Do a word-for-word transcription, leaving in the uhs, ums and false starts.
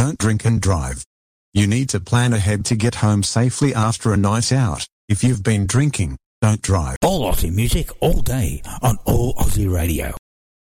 Don't drink and drive. You need to plan ahead to get home safely after a night out. If you've been drinking, don't drive. All Aussie music, all day, on All Aussie Radio.